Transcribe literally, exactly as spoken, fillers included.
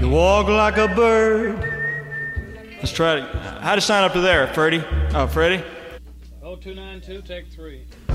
Walk like a bird. Let's try it. How to sign up to there, Freddie? Oh, Freddie? oh two nine two, take three.